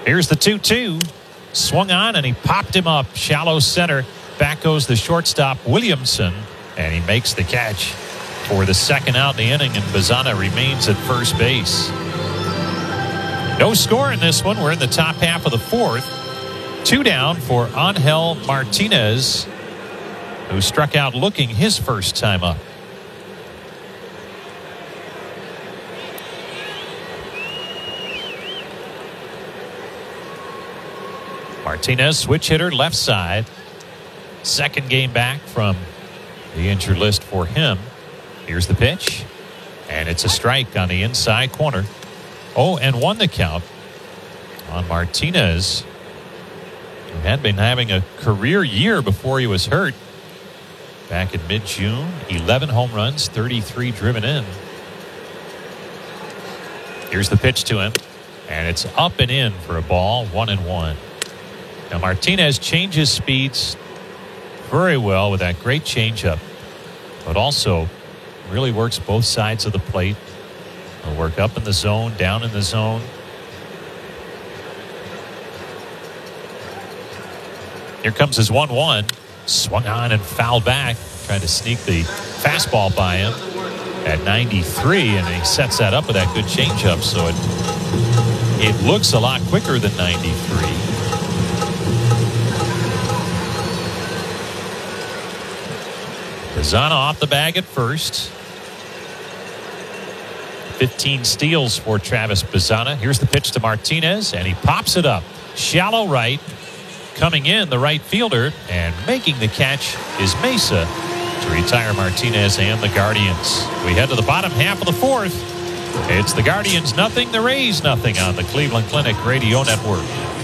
Here's the 2-2. Swung on and he popped him up. Shallow center. Back goes the shortstop, Williamson. And he makes the catch for the second out in the inning. And Bazana remains at first base. No score in this one. We're in the top half of the fourth. 2 down for Angel Martinez, who struck out looking his first time up. Martinez, switch hitter, left side. Second game back from the injured list for him. Here's the pitch. And it's a strike on the inside corner. 0-1 the count on Martinez, who had been having a career year before he was hurt. Back in mid-June, 11 home runs, 33 driven in. Here's the pitch to him. And it's up and in for a ball, 1-1. Now Martinez changes speeds very well with that great changeup, but also really works both sides of the plate. He'll work up in the zone, down in the zone. Here comes his 1-1. Swung on and fouled back. Tried to sneak the fastball by him at 93, and he sets that up with that good changeup, so it looks a lot quicker than 93. Bazana off the bag at first. 15 steals for Travis Bazana. Here's the pitch to Martinez, and he pops it up. Shallow right. Coming in, the right fielder, and making the catch is Mesa to retire Martinez and the Guardians. We head to the bottom half of the fourth. It's the Guardians nothing, the Rays nothing on the Cleveland Clinic Radio Network.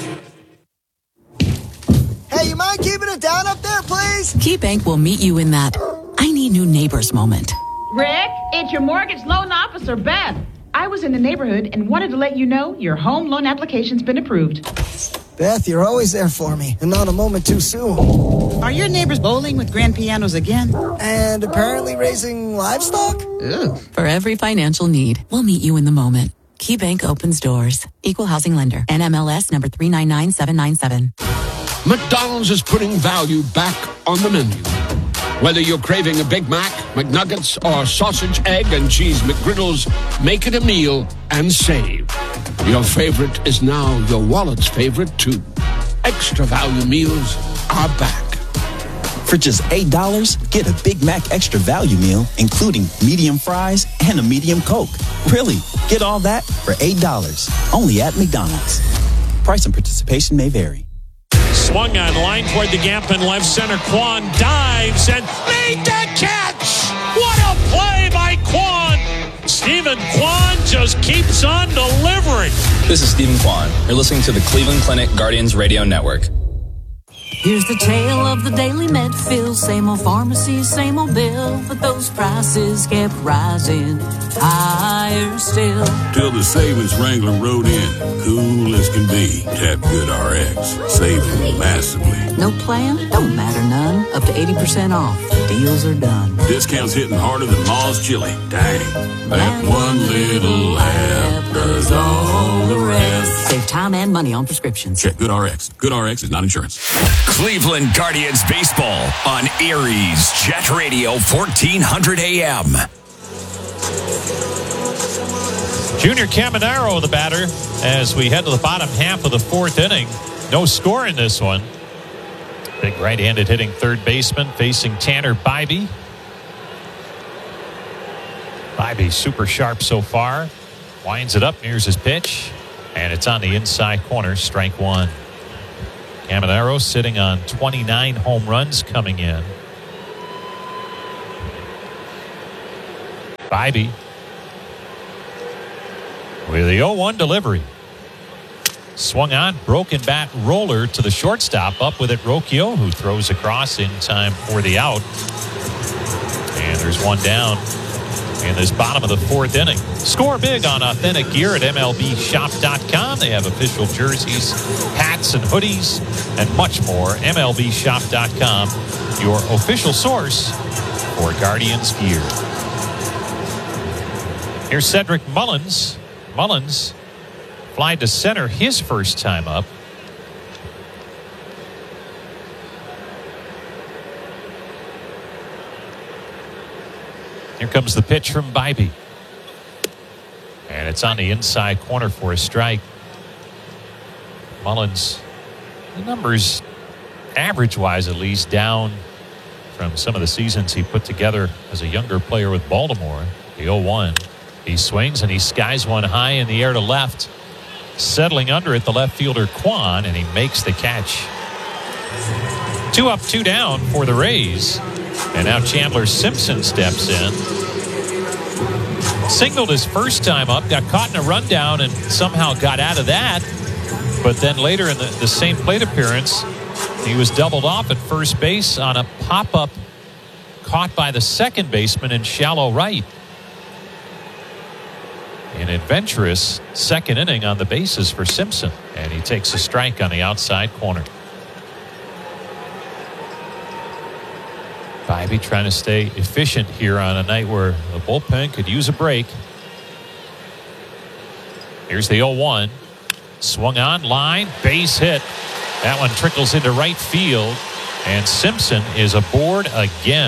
Hey, you mind keeping it down up there, please? KeyBank will meet you in that I need new neighbors moment. Rick, it's your mortgage loan officer, Beth. I was in the neighborhood and wanted to let you know your home loan application's been approved. Beth, you're always there for me, and not a moment too soon. Are your neighbors bowling with grand pianos again? And apparently raising livestock? Ugh. For every financial need, we'll meet you in the moment. KeyBank opens doors. Equal housing lender. NMLS number 399797. McDonald's is putting value back on the menu. Whether you're craving a Big Mac, McNuggets, or sausage, egg, and cheese McGriddles, make it a meal and save. Your favorite is now your wallet's favorite, too. Extra value meals are back. For just $8, get a Big Mac Extra Value Meal, including medium fries and a medium Coke. Really, get all that for $8. Only at McDonald's. Price and participation may vary. Swung on, line toward the gap in left center. Kwan dives and made the catch. What a play by Kwan. Stephen Kwan just keeps on delivering. This is Stephen Kwan. You're listening to the Cleveland Clinic Guardians Radio Network. Here's the tale of the daily Medfield. Same old pharmacy, same old bill, but those prices kept rising higher still. Till the savings Wrangler rode in, cool as can be. Tap Good RX, saving massively. No plan? Don't matter none. Up to 80% off. Deals are done. Discounts hitting harder than Ma's chili. Dang, that one little app does all the rest. Save time and money on prescriptions. Check Good RX. Good RX is not insurance. Cleveland Guardians baseball on Aries Jet Radio 1400 AM. Junior Caminero, the batter, as we head to the bottom half of the fourth inning. No score in this one. Big right-handed hitting third baseman facing Tanner Bybee. Bybee super sharp so far. Winds it up, nears his pitch, and it's on the inside corner, strike one. Caminero sitting on 29 home runs coming in. Bybee with the 0-1 delivery. Swung on, broken bat roller to the shortstop. Up with it, Rocchio, who throws across in time for the out. And there's one down in this bottom of the fourth inning. Score big on authentic gear at MLBshop.com. They have official jerseys, hats, and hoodies, and much more. MLBshop.com, your official source for Guardians gear. Here's Cedric Mullins. Mullins fly to center his first time up. Here comes the pitch from Bybee. And it's on the inside corner for a strike. Mullins, the numbers, average-wise at least, down from some of the seasons he put together as a younger player with Baltimore. The 0-1. He swings and he skies one high in the air to left. Settling under it, the left fielder Kwan, and he makes the catch. 2 up, 2 down for the Rays. And now Chandler Simpson steps in. Signaled his first time up, got caught in a rundown and somehow got out of that. But then later in the same plate appearance, he was doubled off at first base on a pop-up caught by the second baseman in shallow right. An adventurous second inning on the bases for Simpson. And he takes a strike on the outside corner. Bybee trying to stay efficient here on a night where the bullpen could use a break. Here's the 0-1. Swung on, line, base hit. That one trickles into right field. And Simpson is aboard again.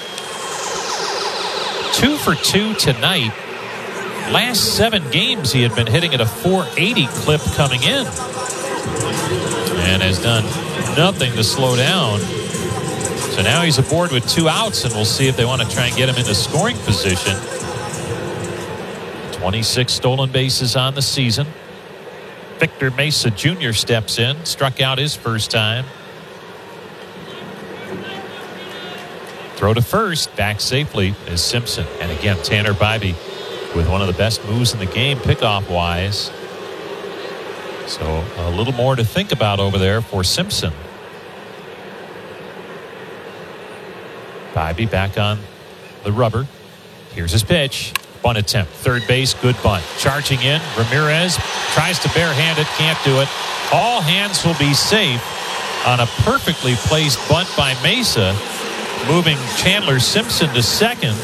2 for 2 tonight. Last 7 games he had been hitting at a .480 clip coming in. And has done nothing to slow down. So now he's aboard with 2 outs, and we'll see if they want to try and get him into scoring position. 26 stolen bases on the season. Victor Mesa Jr. steps in, struck out his first time. Throw to first, back safely is Simpson. And again, Tanner Bybee with one of the best moves in the game, pickoff-wise. So a little more to think about over there for Simpson. Bybee back on the rubber. Here's his pitch. Bunt attempt. Third base, good bunt. Charging in. Ramirez tries to barehand it, can't do it. All hands will be safe on a perfectly placed bunt by Mesa, moving Chandler Simpson to second.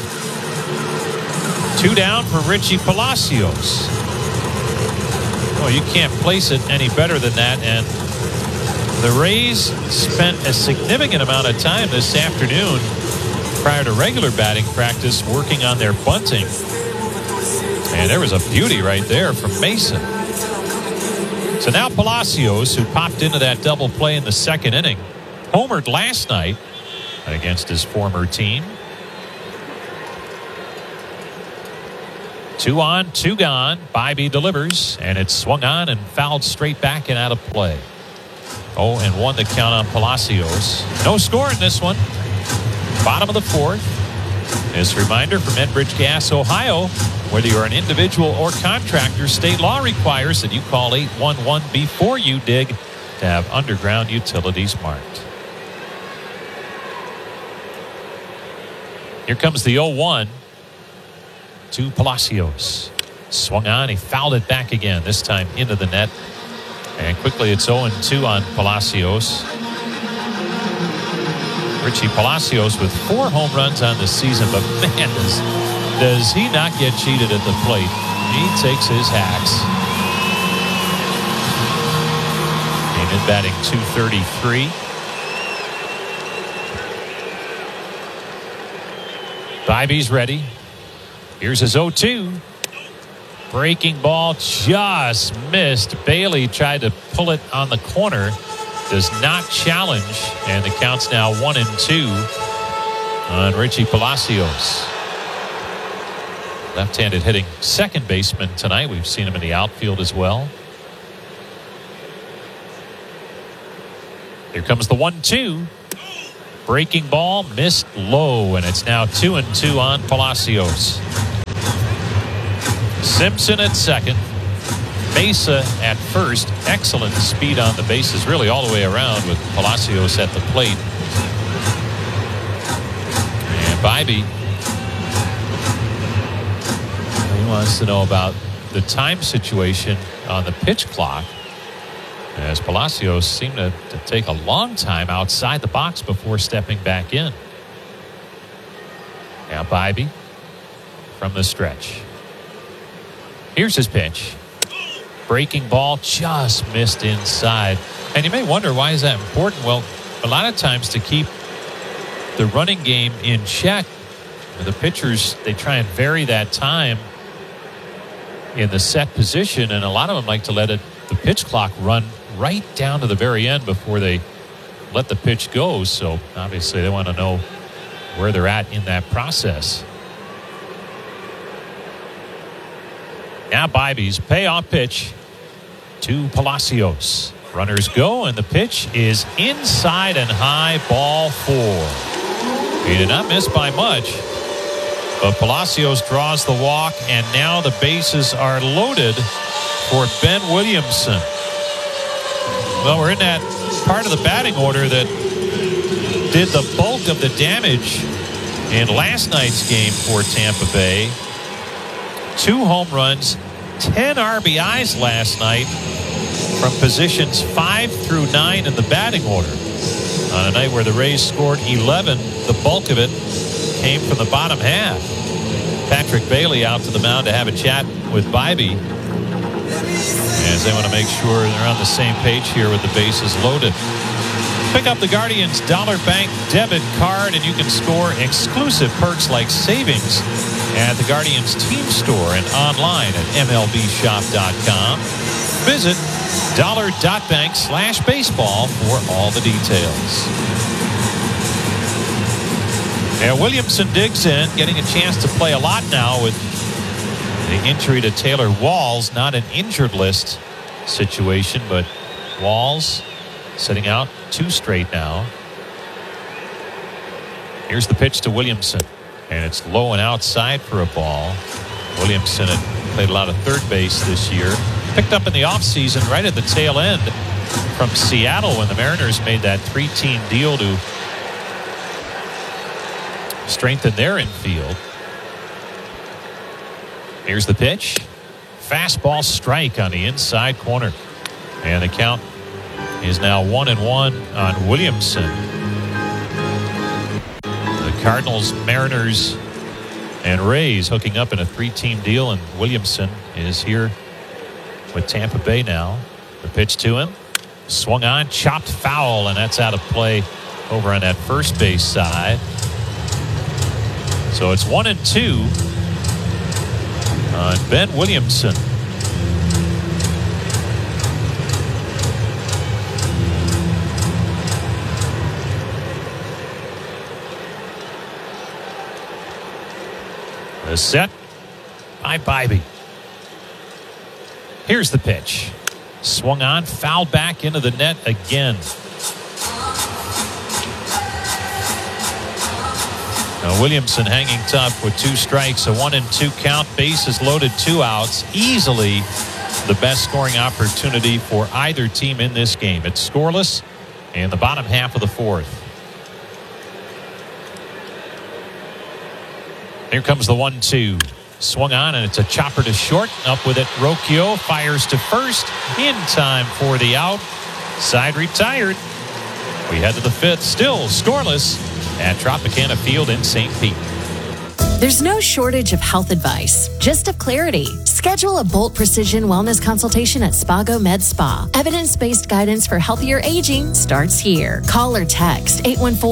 2 down for Richie Palacios. Well, you can't place it any better than that, and the Rays spent a significant amount of time this afternoon prior to regular batting practice working on their bunting. And there was a beauty right there from Mesa. So now Palacios, who popped into that double play in the second inning, homered last night against his former team. 2 on, 2 gone. Bybee delivers, and it's swung on and fouled straight back and out of play. 0-1 the count on Palacios. No score in this one. Bottom of the 4th. This reminder from Enbridge Gas, Ohio. Whether you're an individual or contractor, state law requires that you call 811 before you dig to have underground utilities marked. Here comes the 0-1 to Palacios. Swung on, he fouled it back again, this time into the net. And quickly it's 0-2 on Palacios. Richie Palacios with 4 home runs on the season, but man, does he not get cheated at the plate. He takes his hacks. Came in batting .233. Bybee's ready. Here's his 0-2. Breaking ball just missed. Bailey tried to pull it on the corner. Does not challenge, and the count's now 1-2 on Richie Palacios. Left-handed hitting second baseman tonight. We've seen him in the outfield as well. Here comes the 1-2. Breaking ball missed low, and it's now 2-2 on Palacios. Simpson at second. Mesa at first. Excellent speed on the bases, really all the way around with Palacios at the plate. And Bybee, he wants to know about the time situation on the pitch clock, as Palacios seemed to take a long time outside the box before stepping back in. Now Bybee from the stretch. Here's his pitch. breaking ball just missed inside. And you may wonder, why is that important? Well, a lot of times to keep the running game in check, the pitchers, they try and vary that time in the set position, and a lot of them like to let the pitch clock run right down to the very end before they let the pitch go. So obviously they want to know where they're at in that process. Now Bibey's payoff pitch to Palacios. Runners go, and the pitch is inside and high, ball 4. He did not miss by much, but Palacios draws the walk, and now the bases are loaded for Ben Williamson. Well, we're in that part of the batting order that did the bulk of the damage in last night's game for Tampa Bay. 2 home runs, 10 RBIs last night from positions 5 through 9 in the batting order. On a night where the Rays scored 11, the bulk of it came from the bottom half. Patrick Bailey out to the mound to have a chat with Bibey, as they want to make sure they're on the same page here with the bases loaded. Pick up the Guardians Dollar Bank debit card, and you can score exclusive perks like savings at the Guardians team store and online at MLBshop.com. Visit dollar.bank/baseball for all the details. Now Williamson digs in, getting a chance to play a lot now with the injury to Taylor Walls. Not an injured list situation, but Walls sitting out 2 straight now. Here's the pitch to Williamson, and it's low and outside for a ball. Williamson had played a lot of third base this year. Picked up in the offseason right at the tail end from Seattle when the Mariners made that 3-team deal to strengthen their infield. Here's the pitch. Fastball strike on the inside corner. And the count is now 1-1 on Williamson. The Cardinals, Mariners, and Rays hooking up in a 3-team deal, and Williamson is here with Tampa Bay now. The pitch to him. Swung on, chopped foul, and that's out of play over on that first base side. So it's 1-2 on Ben Williamson. The set by Bibey. Here's the pitch. Swung on, fouled back into the net again. Now Williamson hanging tough with 2 strikes, a 1-2 count, bases loaded, 2 outs. Easily the best scoring opportunity for either team in this game. It's scoreless in the bottom half of the 4th. Here comes the 1-2. Swung on, and it's a chopper to short. Up with it, Rocchio fires to first in time for the out. Side retired. We head to the 5th, still scoreless at Tropicana Field in St. Pete. There's no shortage of health advice, just of clarity. Schedule a Bolt Precision Wellness consultation at Spago Med Spa. Evidence-based guidance for healthier aging starts here. Call or text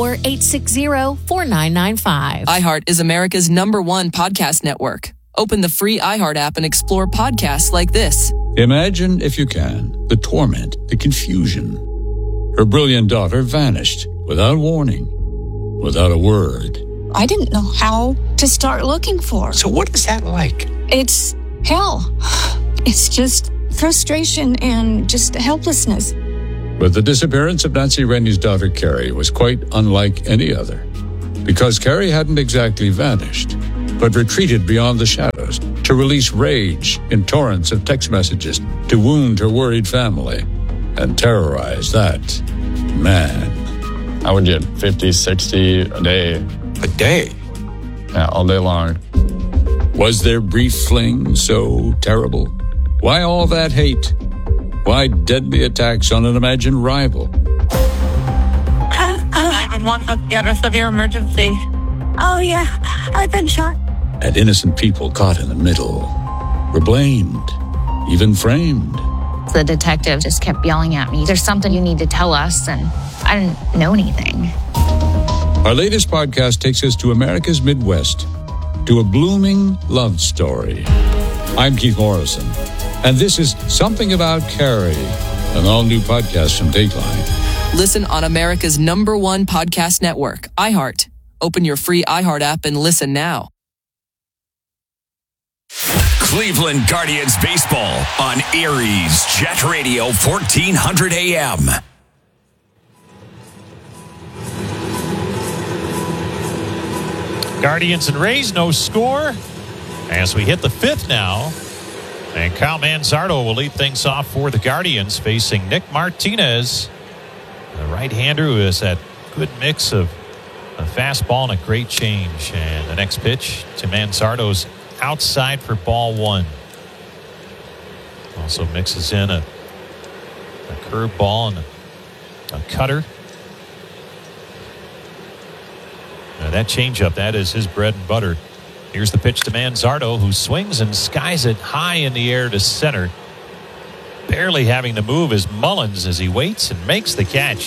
814-860-4995. iHeart is America's #1 podcast network. Open the free iHeart app and explore podcasts like this. Imagine, if you can, the torment, the confusion. Her brilliant daughter vanished without warning, without a word. I didn't know how to start looking for her. So what is that like? It's hell. It's just frustration and just helplessness. But the disappearance of Nancy Rennie's daughter, Carrie, was quite unlike any other. Because Carrie hadn't exactly vanished, but retreated beyond the shadows to release rage in torrents of text messages to wound her worried family and terrorize that man. I would get 50, 60 a day. A day? Yeah, all day long. Was their brief fling so terrible? Why all that hate? Why deadly attacks on an imagined rival? 911, get a severe emergency. Oh, yeah, I've been shot. And innocent people caught in the middle were blamed, even framed. The detective just kept yelling at me, "There's something you need to tell us," and I didn't know anything. Our latest podcast takes us to America's Midwest, to a blooming love story. I'm Keith Morrison, and this is Something About Carrie, an all-new podcast from Dateline. Listen on America's #1 podcast network, iHeart. Open your free iHeart app and listen now. Cleveland Guardians baseball on Aries Jet Radio 1400 AM. Guardians and Rays, no score as we hit the 5th now. And Kyle Manzardo will lead things off for the Guardians, facing Nick Martinez, the right-hander who has that good mix of a fastball and a great change. And the next pitch to Manzardo's outside for ball 1. Also mixes in a curveball and a cutter. Now that changeup, that is his bread and butter. Here's the pitch to Manzardo, who swings and skies it high in the air to center. Barely having to move is Mullins as he waits and makes the catch.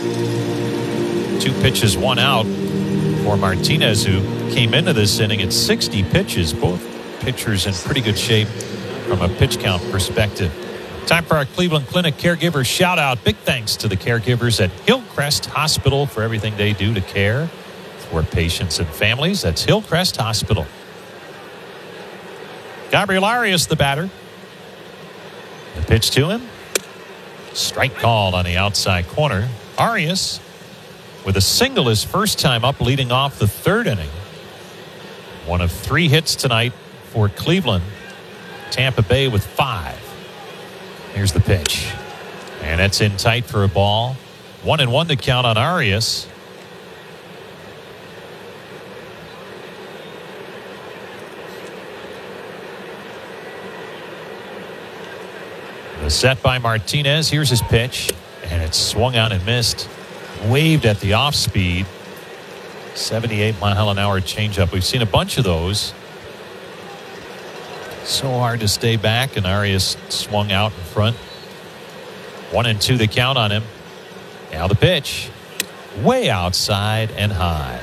2 pitches, 1 out for Martinez, who came into this inning at 60 pitches. Both pitchers in pretty good shape from a pitch count perspective. Time for our Cleveland Clinic caregiver shout out. Big thanks to the caregivers at Hillcrest Hospital for everything they do to care for patients and families. That's Hillcrest Hospital. Gabriel Arias, the batter. The pitch to him. Strike called on the outside corner. Arias with a single his first time up, leading off the 3rd inning. One of 3 hits tonight for Cleveland. Tampa Bay with 5. Here's the pitch. And it's in tight for a ball. 1-1 to count on Arias. The set by Martinez. Here's his pitch. And it's swung out and missed. Waved at the off speed. 78-mile-an-hour changeup. We've seen a bunch of those. So hard to stay back, and Arias swung out in front. 1-2 the count on him. Now the pitch. Way outside and high.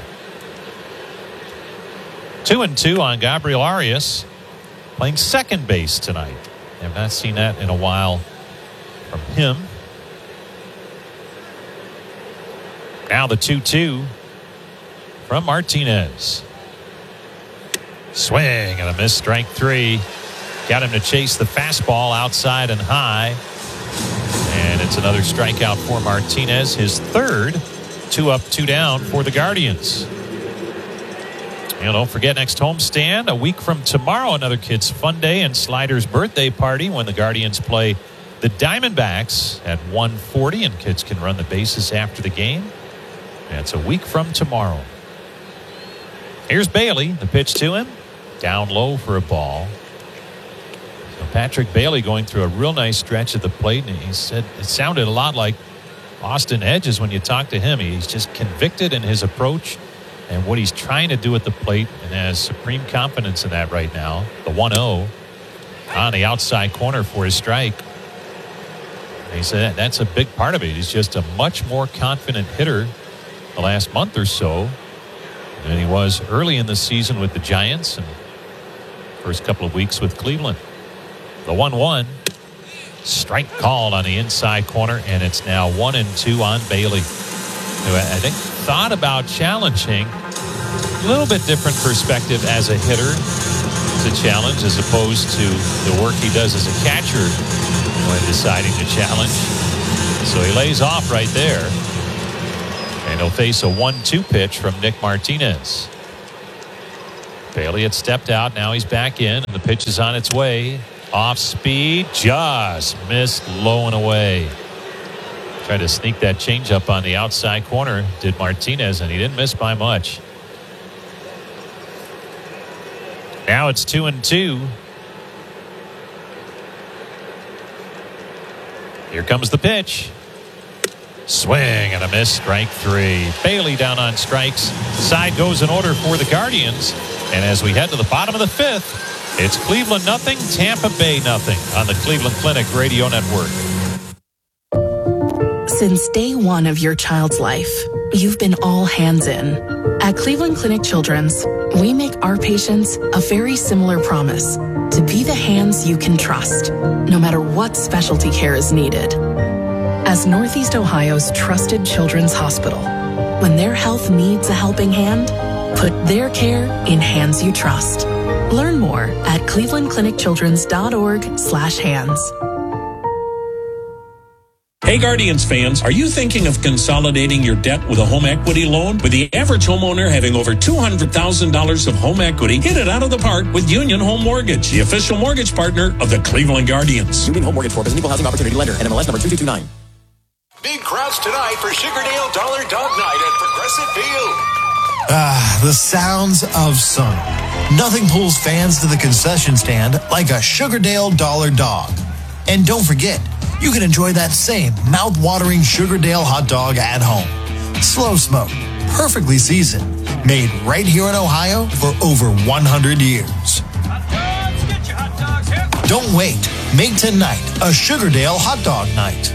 2-2 on Gabriel Arias. Playing second base tonight. I've not seen that in a while from him. Now the 2-2 from Martinez. Swing and a miss, strike 3. Got him to chase the fastball outside and high. And it's another strikeout for Martinez, his 3rd. 2 up, 2 down for the Guardians. And don't forget, next homestand, a week from tomorrow, another Kids Fun Day and Slider's birthday party when the Guardians play the Diamondbacks at 1:40, and kids can run the bases after the game. That's a week from tomorrow. Here's Bailey, the pitch to him. Down low for a ball. So Patrick Bailey going through a real nice stretch at the plate, and he said it sounded a lot like Austin Hedges when you talk to him. He's just convicted in his approach and what he's trying to do at the plate, and has supreme confidence in that right now. The 1-0 on the outside corner for his strike. And he said that's a big part of it. He's just a much more confident hitter the last month or so than he was early in the season with the Giants and first couple of weeks with Cleveland. The 1-1. Strike called on the inside corner, and it's now 1-2 on Bailey, who I think thought about challenging. A little bit different perspective as a hitter to challenge as opposed to the work he does as a catcher when deciding to challenge. So he lays off right there, and he'll face a 1-2 pitch from Nick Martinez. Bailey had stepped out. Now he's back in, and the pitch is on its way. Off speed, just missed low and away. Tried to sneak that changeup on the outside corner, did Martinez, and he didn't miss by much. Now it's 2-2. Here comes the pitch. Swing and a miss, strike 3. Bailey down on strikes. Side goes in order for the Guardians. And as we head to the bottom of the 5th, It's Cleveland nothing, Tampa Bay nothing on the Cleveland Clinic Radio Network. Since day one of your child's life, you've been all hands in. At Cleveland Clinic Children's, we make our patients a very similar promise to be the hands you can trust, no matter what specialty care is needed. As Northeast Ohio's trusted children's hospital, when their health needs a helping hand, put their care in hands you trust. Learn more at clevelandclinicchildrens.org/hands. Hey Guardians fans, are you thinking of consolidating your debt with a home equity loan? With the average homeowner having over $200,000 of home equity, get it out of the park with Union Home Mortgage, the official mortgage partner of the Cleveland Guardians. Union Home Mortgage Corp is an equal housing opportunity lender. NMLS number 2229. Big crowds tonight for Sugardale Dollar Dog Night at Progressive Field. The sounds of summer. Nothing pulls fans to the concession stand like a Sugardale Dollar Dog. And don't forget, you can enjoy that same mouth-watering Sugardale hot dog at home. Slow smoked, perfectly seasoned, made right here in Ohio for over 100 years. Don't wait. Make tonight a Sugardale hot dog night.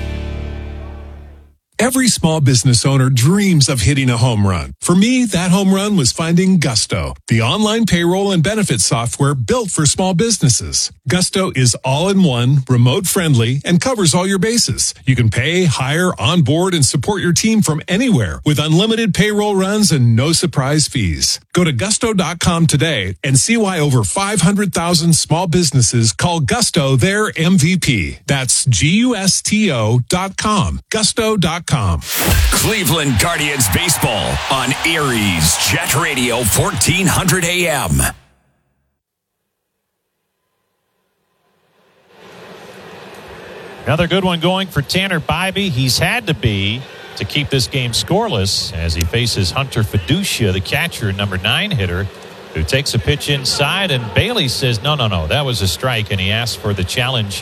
Every small business owner dreams of hitting a home run. For me, that home run was finding Gusto, the online payroll and benefits software built for small businesses. Gusto is all-in-one, remote-friendly, and covers all your bases. You can pay, hire, onboard, and support your team from anywhere with unlimited payroll runs and no surprise fees. Go to gusto.com today and see why over 500,000 small businesses call Gusto their MVP. That's GUSTO.com. Gusto.com. Cleveland Guardians baseball on Erie's Jet Radio 1400 AM. Another good one going for Tanner Bybee. He's had to be to keep this game scoreless as he faces Hunter Fiducia, the catcher, number 9 hitter, who takes a pitch inside, and Bailey says, no, that was a strike, and he asked for the challenge.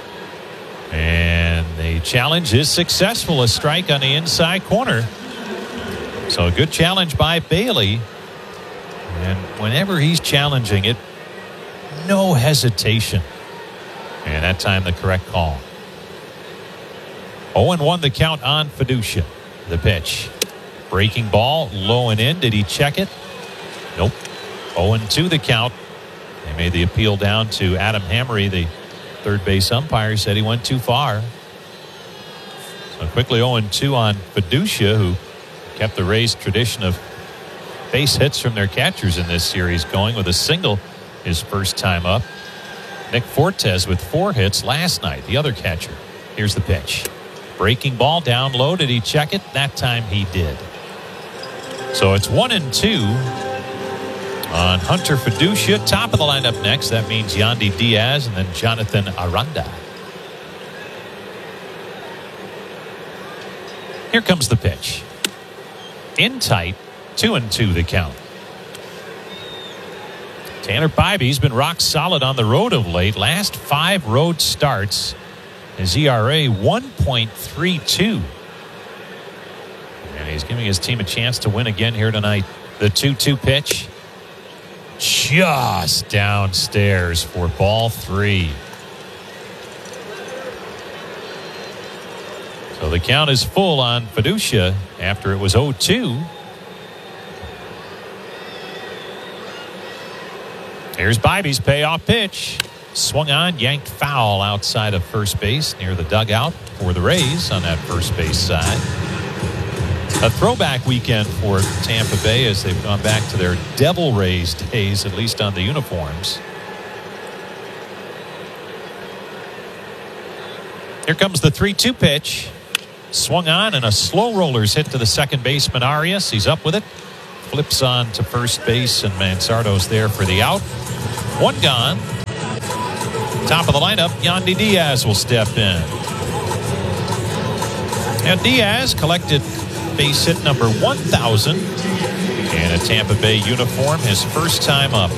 And the challenge is successful, a strike on the inside corner. So a good challenge by Bailey. And whenever he's challenging it, no hesitation. And that time the correct call. 0-1 the count on Fiducia. The pitch. Breaking ball, low and in. Did he check it? Nope. 0-2 the count. They made the appeal down to Adam Hammery, the third base umpire, said he went too far. So quickly 0-2 on Fiducia, who kept the Rays' tradition of base hits from their catchers in this series going with a single his first time up. Nick Fortes with 4 hits last night, the other catcher. Here's the pitch. Breaking ball down low. Did he check it? That time he did. So it's 1-2 on Hunter Fiducia. Top of the lineup next. That means Yandy Diaz and then Jonathan Aranda. Here comes the pitch. In tight. 2-2 the count. Tanner Bybee's been rock solid on the road of late. Last 5 road starts. His ERA 1.32. And he's giving his team a chance to win again here tonight. The 2-2 pitch. Just downstairs for ball 3. So the count is full on Fiducia after it was 0-2. Here's Bybee's payoff pitch. Swung on, yanked foul outside of first base near the dugout for the Rays on that first base side. A throwback weekend for Tampa Bay as they've gone back to their Devil Rays days, at least on the uniforms. Here comes the 3-2 pitch. Swung on, and a slow roller's hit to the second baseman, Arias. He's up with it. Flips on to first base, and Mansardo's there for the out. 1 gone. Top of the lineup, Yandy Diaz will step in. And Diaz collected base hit number 1,000 in a Tampa Bay uniform, his first time up.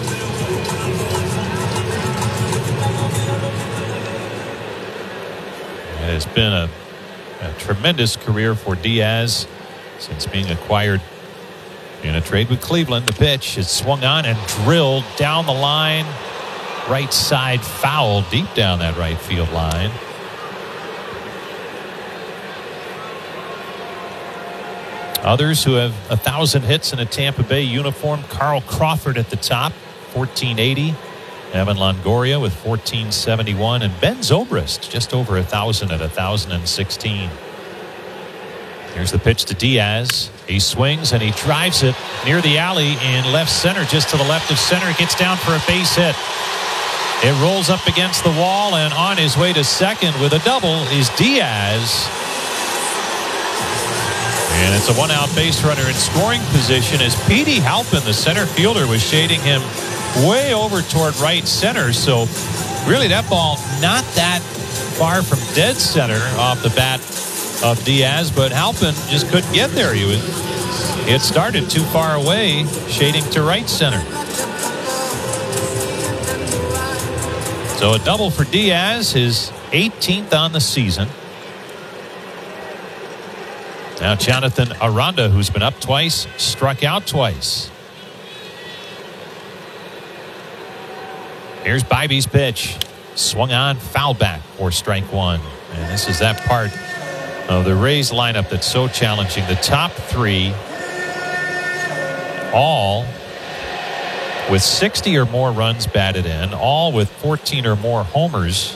It has been a tremendous career for Diaz since being acquired in a trade with Cleveland. The pitch is swung on and drilled down the line. right side foul deep down that right field line. Others who have 1,000 hits in a Tampa Bay uniform: Carl Crawford at the top, 1480. Evan Longoria with 1471, and Ben Zobrist just over 1,000 at 1,016. Here's the pitch to Diaz. He swings and he drives it near the alley in left center, just to the left of center. It gets down for a base hit. It rolls up against the wall, and on his way to second with a double is Diaz. And it's a one-out base runner in scoring position as Petey Halpin, the center fielder, was shading him way over toward right center. So really that ball not that far from dead center off the bat of Diaz, but Halpin just couldn't get there. It started too far away, shading to right center. So a double for Diaz, his 18th on the season. Now Jonathan Aranda, who's been up twice, struck out twice. Here's Bibby's pitch. Swung on, foul back for strike one. And this is that part of the Rays lineup that's so challenging. The top three, all with 60 or more runs batted in, all with 14 or more homers.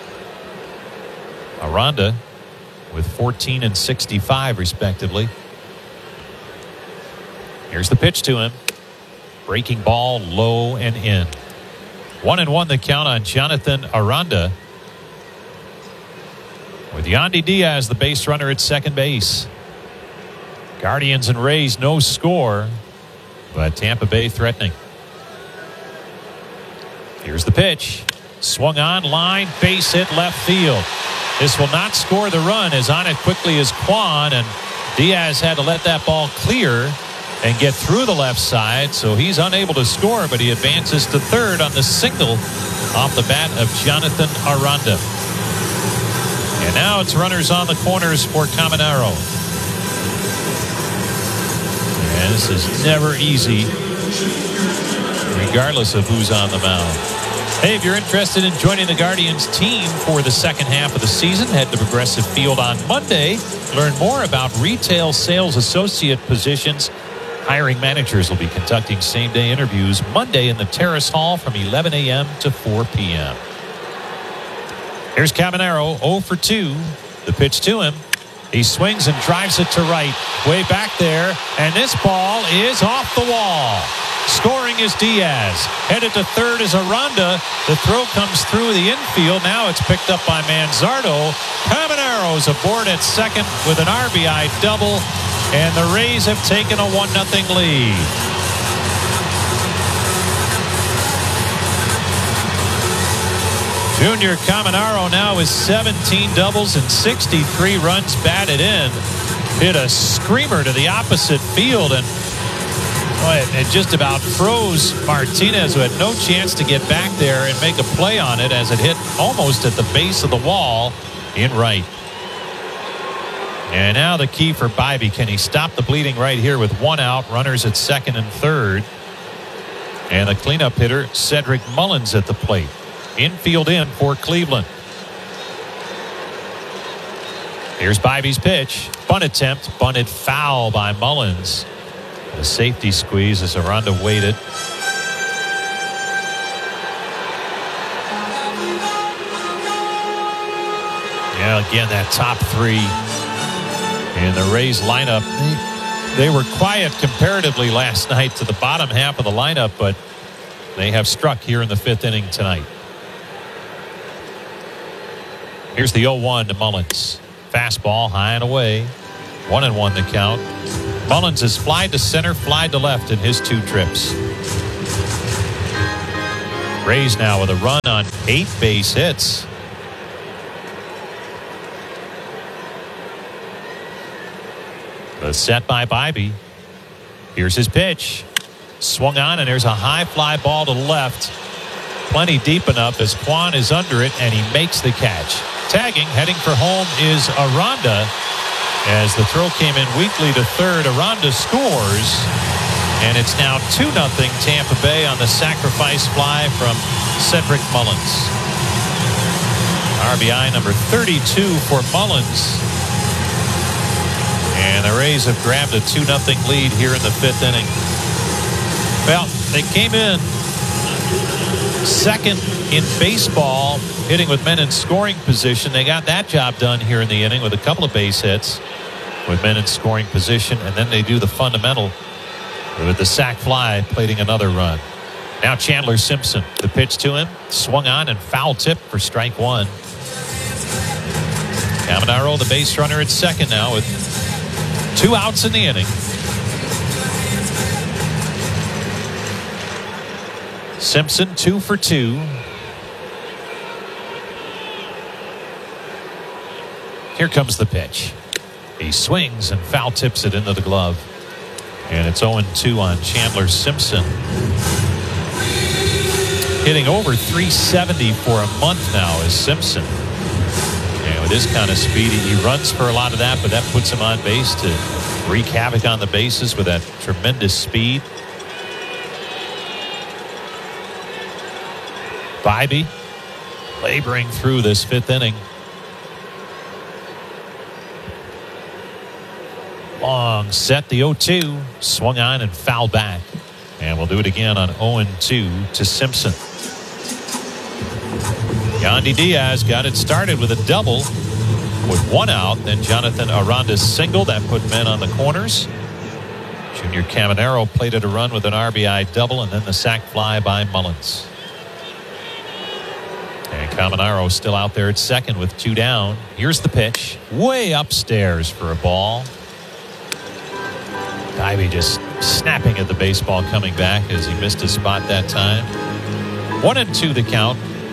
Aranda with 14 and 65 respectively. Here's the pitch to him. Breaking ball, low and in. 1-1 the count on Jonathan Aranda, with Yandy Diaz, the base runner, at second base. Guardians and Rays no score, but Tampa Bay threatening. Here's the pitch. Swung on, line, base hit, left field. This will not score the run, as on it quickly is Kwan, and Diaz had to let that ball clear and get through the left side, so he's unable to score, but he advances to third on the single off the bat of Jonathan Aranda. And now it's runners on the corners for Caminero. And this is never easy, regardless of who's on the mound. Hey, if you're interested in joining the Guardians team for the second half of the season, head to Progressive Field on Monday. Learn more about retail sales associate positions. Hiring managers will be conducting same-day interviews Monday in the Terrace Hall from 11 a.m. to 4 p.m. Here's Caminero, 0 for 2. The pitch to him. He swings and drives it to right. Way back there, and this ball is off the wall. Scoring is Diaz. Headed to third is Aranda. The throw comes through the infield. Now it's picked up by Manzardo. Caminero's aboard at second with an RBI double. And the Rays have taken a 1-0 lead. Junior Caminero now with 17 doubles and 63 runs batted in. Hit a screamer to the opposite field, and it just about froze Martinez, who had no chance to get back there and make a play on it, as it hit almost at the base of the wall in right. And now the key for Bibby. Can he stop the bleeding right here with one out? Runners at second and third. And the cleanup hitter, Cedric Mullins, at the plate. Infield in for Cleveland. Here's Bibby's pitch. Bunt attempt. Bunted foul by Mullins. The safety squeeze as Aranda waited. Yeah, again, that top three in the Rays lineup. They were quiet comparatively last night to the bottom half of the lineup, but they have struck here in the fifth inning tonight. Here's the 0-1 to Mullins. Fastball high and away. 1-1 the count. Mullins has flied to center, flied to left in his two trips. Rays now with a run on 8 base hits. The set by Bibby. Here's his pitch. Swung on, and there's a high fly ball to the left. Plenty deep enough as Kwan is under it, and he makes the catch. Tagging, heading for home, is Aranda. As the throw came in weakly to third, Aranda scores. And it's now 2-0 Tampa Bay on the sacrifice fly from Cedric Mullins. RBI number 32 for Mullins. And the Rays have grabbed a 2-0 lead here in the 5th inning. Well, they came in second in baseball, hitting with men in scoring position. They got that job done here in the inning with a couple of base hits with men in scoring position. And then they do the fundamental with the sac fly, plating another run. Now Chandler Simpson, the pitch to him, swung on and foul tip for strike one. Caminero, the base runner at second now with 2 outs in the inning. Simpson 2 for 2. Here comes the pitch. He swings and foul tips it into the glove. And it's 0-2 on Chandler Simpson. Hitting over 370 for a month now is Simpson. And with his kind of speed, he runs for a lot of that, but that puts him on base to wreak havoc on the bases with that tremendous speed. Bibee laboring through this 5th inning. Long set, the 0-2, swung on and fouled back. And we'll do it again on 0-2 to Simpson. Yandy Diaz got it started with a double with 1 out. Then Jonathan Arandas singled. That put men on the corners. Junior Caminero plated a run with an RBI double, and then the sac fly by Mullins. And Caminero still out there at second with 2 down. Here's the pitch. Way upstairs for a ball. Bibee just snapping at the baseball coming back as he missed his spot that time. 1-2 the count.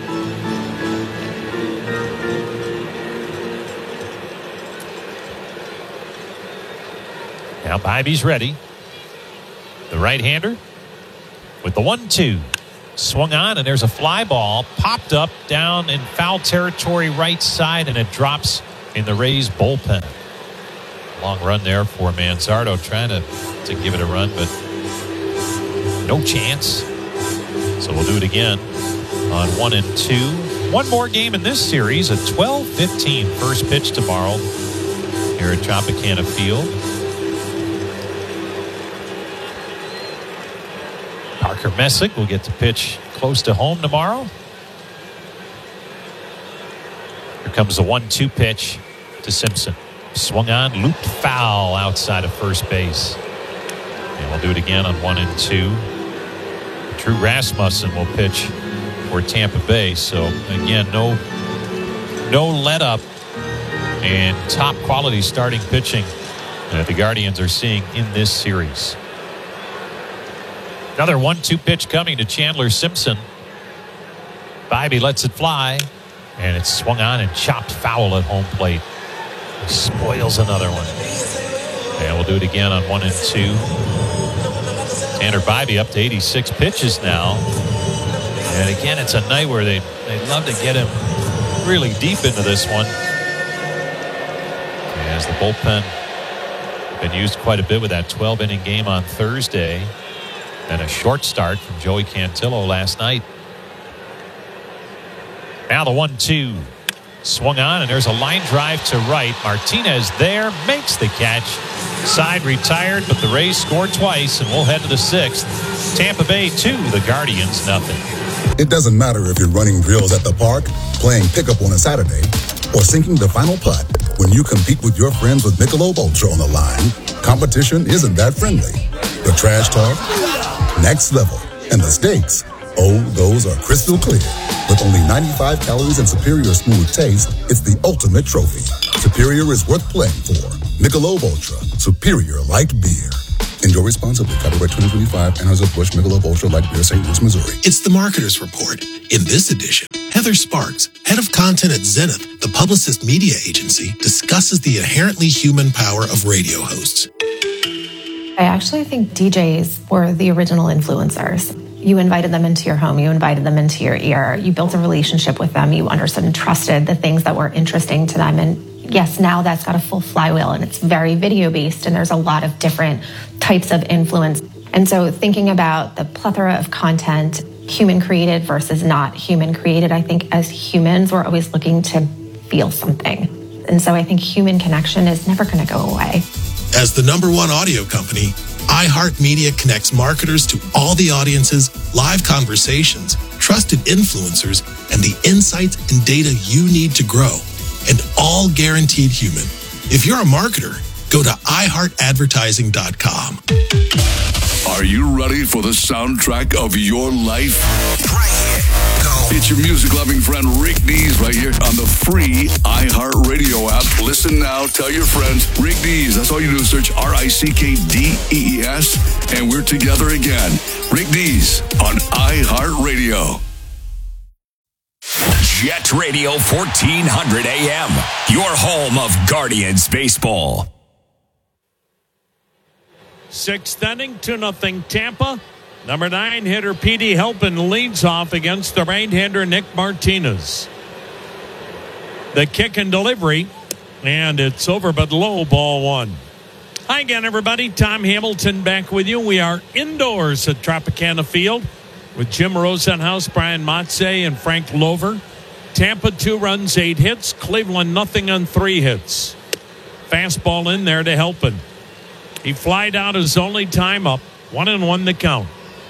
Now Bibee's ready. The right-hander with the 1-2. Swung on, and there's a fly ball popped up down in foul territory right side, and it drops in the Rays bullpen. Long run there for Manzardo, trying to give it a run, but no chance. So we'll do it again on 1-2. One more game in this series, a 12:15 first pitch tomorrow here at Tropicana Field. Parker Messick will get to pitch close to home tomorrow. Here comes the 1-2 pitch to Simpson. Swung on, looped foul outside of first base. And we'll do it again on 1-2. Drew Rasmussen will pitch for Tampa Bay. So again, no let up and top quality starting pitching that the Guardians are seeing in this series. Another 1-2 pitch coming to Chandler Simpson. Bibee lets it fly, and it's swung on and chopped foul at home plate. He spoils another one. And we'll do it again on 1-2. Tanner Bibee up to 86 pitches now. And again, it's a night where they'd love to get him really deep into this one. As the bullpen been used quite a bit with that 12-inning game on Thursday. And a short start from Joey Cantillo last night. Now the 1-2. Swung on, and there's a line drive to right. Martinez there, makes the catch. Side retired, but the Rays scored twice, and we'll head to the 6th. Tampa Bay 2, the Guardians nothing. It doesn't matter if you're running drills at the park, playing pickup on a Saturday, or sinking the final putt. When you compete with your friends with Michelob Ultra on the line, competition isn't that friendly. The trash talk, next level, and the stakes, oh, those are crystal clear. With only 95 calories and superior smooth taste, it's the ultimate trophy. Superior is worth playing for. Michelob Ultra, superior light beer. Enjoy responsibly. Copyright 2025, Anheuser-Busch Michelob Ultra Light Beer, St. Louis, Missouri. It's the Marketer's Report. In this edition, Heather Sparks, head of content at Zenith, the Publicist media agency, discusses the inherently human power of radio hosts. I actually think DJs were the original influencers. You invited them into your home. You invited them into your ear. You built a relationship with them. You understood and trusted the things that were interesting to them. And yes, now that's got a full flywheel, and it's very video-based, and there's a lot of different types of influence. And so thinking about the plethora of content, human created versus not human created, I think as humans, we're always looking to feel something. And so I think human connection is never going to go away. As the #1 audio company, iHeartMedia connects marketers to all the audiences, live conversations, trusted influencers, and the insights and data you need to grow, and all guaranteed human. If you're a marketer, go to iHeartAdvertising.com. Are you ready for the soundtrack of your life? Right here. Go. It's your music-loving friend Rick Dees right here on the free iHeartRadio app. Listen now. Tell your friends. Rick Dees. That's all you do is search RICKDEES. And we're together again. Rick Dees on iHeartRadio. Jet Radio 1400 AM. Your home of Guardians baseball. 6th inning, 2-0 Tampa. Number 9 hitter Petey Helpin leads off against the right-hander Nick Martinez. The kick and delivery, and it's over but low, ball 1. Hi again, everybody. Tom Hamilton back with you. We are indoors at Tropicana Field with Jim Rosenhaus, Brian Motze, and Frank Lover. Tampa 2 runs, 8 hits. Cleveland nothing on 3 hits. Fastball in there to Helpin. He flied out his only time up. 1-1 the count.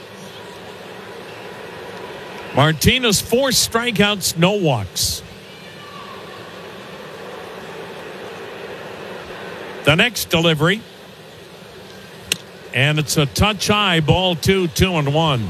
Martinez 4 strikeouts, no walks. The next delivery. And it's a touch high, ball 2, 2-1.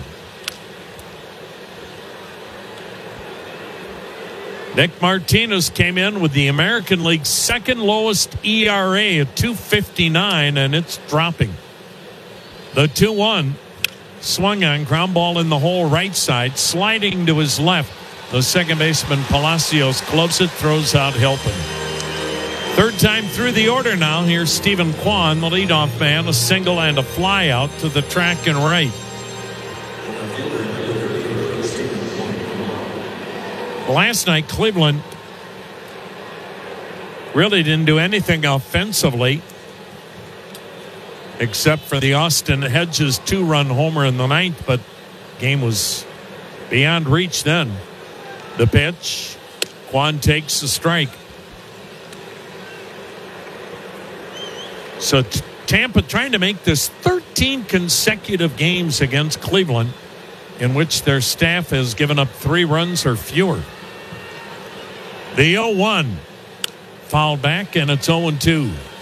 Nick Martinez came in with the American League's second lowest ERA at 2.59, and it's dropping. The 2-1 swung on, ground ball in the hole right side, sliding to his left. The second baseman Palacios gloves it, throws out Helpin. Third time through the order now. Here's Stephen Kwan, the leadoff man, a single and a fly out to the track and right. Last night, Cleveland really didn't do anything offensively except for the Austin Hedges 2-run homer in the 9th, but game was beyond reach then. The pitch, Kwan takes the strike. So Tampa trying to make this 13 consecutive games against Cleveland in which their staff has given up 3 runs or fewer. The 0-1 fouled back, and it's 0-2.